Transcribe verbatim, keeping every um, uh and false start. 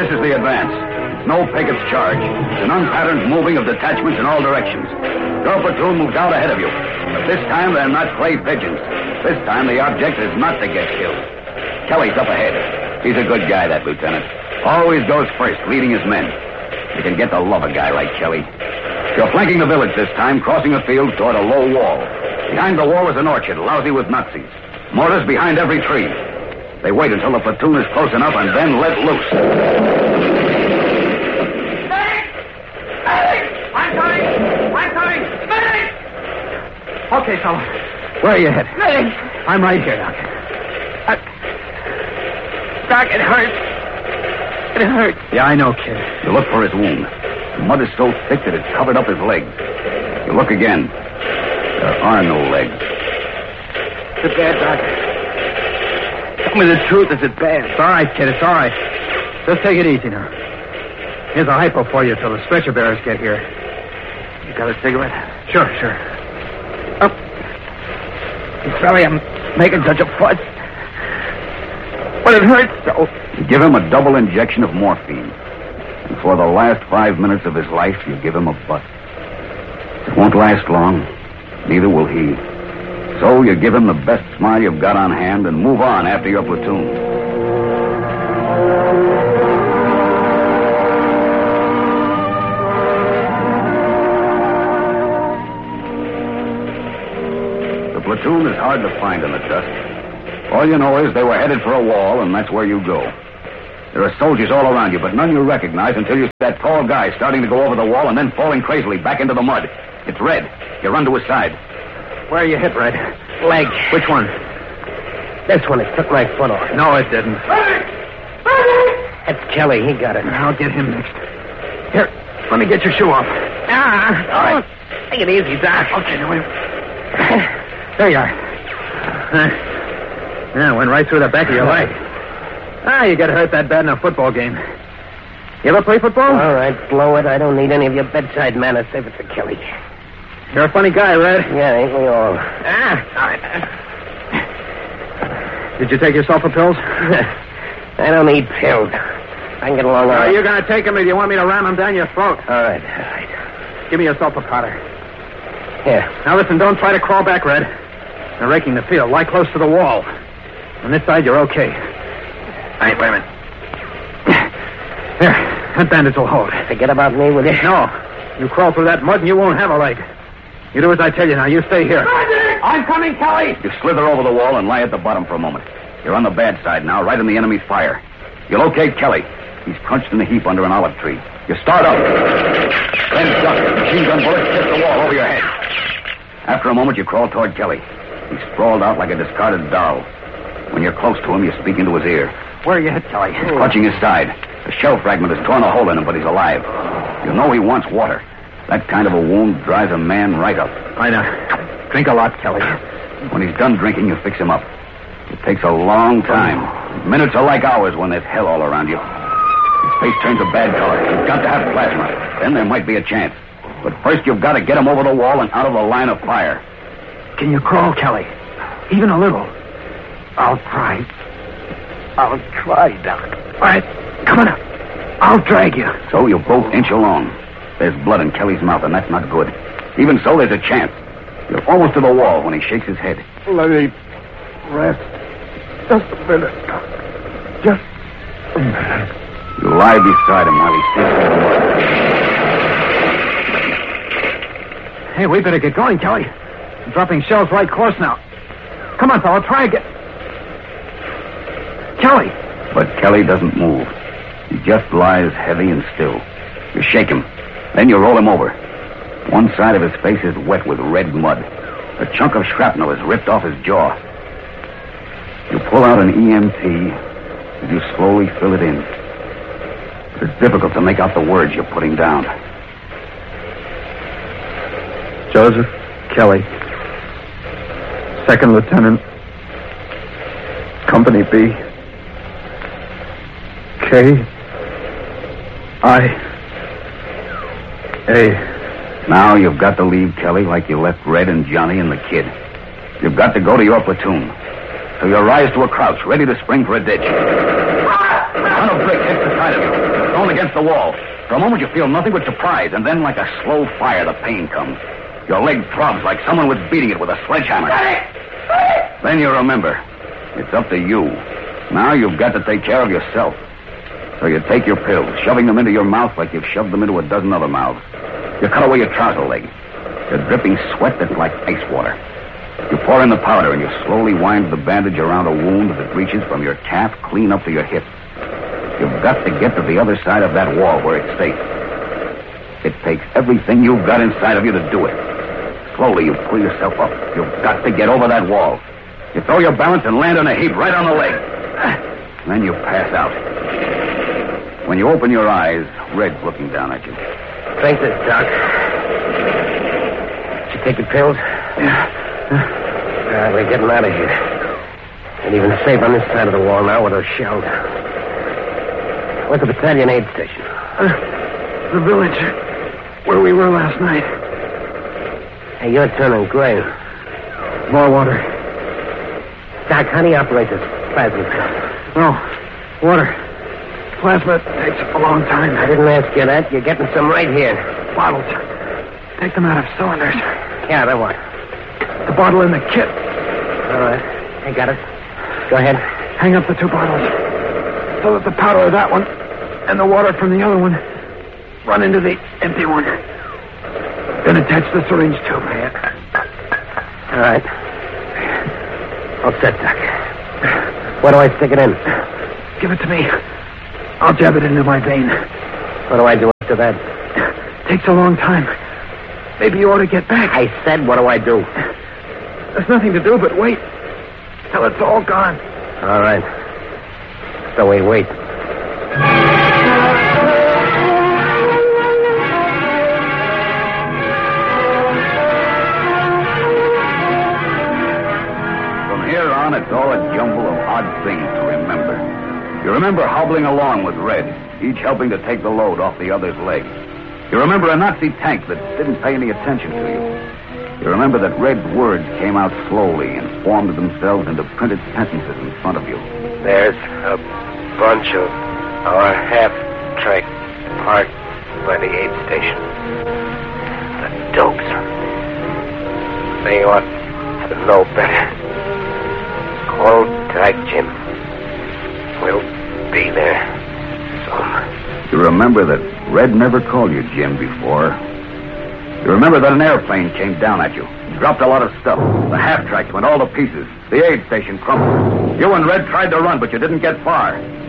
this is the advance. It's no Pickett's charge. It's an unpatterned moving of detachments in all directions. Your platoon moves out ahead of you. But this time, they're not clay pigeons. This time, the object is not to get killed. Kelly's up ahead. He's a good guy, that lieutenant. Always goes first, leading his men. You can get to love a guy like Kelly. You're flanking the village this time, crossing a field toward a low wall. Behind the wall is an orchard, lousy with Nazis. Mortars behind every tree. They wait until the platoon is close enough and then let loose. Medic! Medic! I'm coming! I'm coming! Medic! Okay, fella. Where are you headed? Medic! I'm right here, Doc. Uh, Doc, it hurts. It hurts. Yeah, I know, kid. You look for his wound. The mud is so thick that it's covered up his legs. You look again. There are no legs. It's bad, Doc. Tell me the truth. Is it bad? It's all right, kid. It's all right. Just take it easy now. Here's a hypo for you till the stretcher bearers get here. You got a cigarette? Sure, sure. Up. I'm sorry I'm making such a fuss. But it hurts so. You give him a double injection of morphine. And for the last five minutes of his life, you give him a butt. It won't last long. Neither will he. So you give him the best smile you've got on hand and move on after your platoon. The platoon is hard to find in the dust. All you know is they were headed for a wall, and that's where you go. There are soldiers all around you, but none you recognize until you see that tall guy starting to go over the wall and then falling crazily back into the mud. It's Red. You run to his side. Where are you hit, Red? Leg. Which one? This one. It took my foot off. No, it didn't. Medic! Medic! That's Kelly. He got it. I'll get him next. Here, let me get your shoe off. Ah! All right. Take it easy, Doc. Okay, now wait. There you are. Uh, yeah, went right through the back of your leg. Ah, you get hurt that bad in a football game. You ever play football? All right, blow it. I don't need any of your bedside manners. Save it for Kelly. You're a funny guy, Red. Yeah, ain't we all? Ah, all right. Did you take your sulfur pills? I don't need pills. I can get along all Are right. you going to take them or do you want me to ram them down your throat? All right, all right. Give me your sulfur powder. Here. Now listen, don't try to crawl back, Red. They're raking the field. Lie close to the wall. On this side, you're okay. All right, wait a minute. There, that bandage will hold. Forget about me, will you? No. You crawl through that mud and you won't have a leg. You do as I tell you now. You stay here. Medic! I'm coming, Kelly. You slither over the wall and lie at the bottom for a moment. You're on the bad side now, right in the enemy's fire. You locate Kelly. He's crunched in a heap under an olive tree. You start up. Then duck. Machine gun bullets hit the wall over your head. After a moment, you crawl toward Kelly. He's sprawled out like a discarded doll. When you're close to him, you speak into his ear. Where are you hit, Kelly? He's clutching his side. A shell fragment has torn a hole in him, but he's alive. You know he wants water. That kind of a wound dries a man right up. I know. Drink a lot, Kelly. When he's done drinking, you fix him up. It takes a long time. Minutes are like hours when there's hell all around you. His face turns a bad color. You've got to have plasma. Then there might be a chance. But first you've got to get him over the wall and out of the line of fire. Can you crawl, Kelly? Even a little? I'll try. I'll try, Doc. All right, come on up. I'll drag you. So you both inch along. There's blood in Kelly's mouth, and that's not good. Even so, there's a chance. You're almost to the wall when he shakes his head. Let me rest. Just a minute. Just a minute. You lie beside him while he sits in the mud. Hey, we better get going, Kelly. I'm dropping shells right close now. Come on, fella, try and get... Kelly! But Kelly doesn't move. He just lies heavy and still. You shake him. Then you roll him over. One side of his face is wet with red mud. A chunk of shrapnel is ripped off his jaw. You pull out an E M T as you slowly fill it in. It's difficult to make out the words you're putting down. Joseph Kelly, Second Lieutenant, Company B, K, I, A. Now you've got to leave Kelly like you left Red and Johnny and the kid. You've got to go to your platoon. So you rise to a crouch, ready to spring for a ditch. A ton of brick hits the side of you. against the wall. For a moment, you feel nothing but surprise, and then, like a slow fire, the pain comes. Your leg throbs like someone was beating it with a sledgehammer. Then you remember. It's up to you. Now you've got to take care of yourself. So you take your pills, shoving them into your mouth like you've shoved them into a dozen other mouths. You cut away your trouser leg. You're dripping sweat that's like ice water. You pour in the powder and you slowly wind the bandage around a wound that reaches from your calf clean up to your hip. You've got to get to the other side of that wall where it's safe. It takes everything you've got inside of you to do it. Slowly you pull yourself up. You've got to get over that wall. You throw your balance and land on a heap right on the leg. Then you pass out. When you open your eyes, Red's looking down at you. Thanks, Doc. Did you take your pills? Yeah. All right, we're getting out of here. Ain't even safe on this side of the wall now with those shells. Where's the battalion aid station? Uh, the village where we were last night. Hey, you're turning gray. More water. Doc, how do you operate this plasma cup? No. Water. Plasma takes a long time. I didn't ask you that. You're getting some right here. Bottles. Take them out of cylinders. Yeah, that one. The bottle in the kit. All right. I got it. Go ahead. Hang up the two bottles so that the powder of that one and the water from the other one run into the empty one. Then attach the syringe tube. Yeah. All right. All set, Doc. Where do I stick it in? Give it to me. I'll jab it into my vein. What do I do after that? Takes a long time. Maybe you ought to get back. I said, what do I do? There's nothing to do but wait till it's all gone. All right. So we wait. From here on, it's all a jumble of odd things to remember. You remember hobbling along with Red, each helping to take the load off the other's leg. You remember a Nazi tank that didn't pay any attention to you. You remember that Red's words came out slowly and formed themselves into printed sentences in front of you. There's a bunch of our half-track parked by the aid station. The dopes. They ought to know better. Hold tight, Jim. We'll be there soon. You remember that Red never called you Jim before. You remember that an airplane came down at you, dropped a lot of stuff. The half-tracks went all to pieces. The aid station crumbled. You and Red tried to run, but you didn't get far.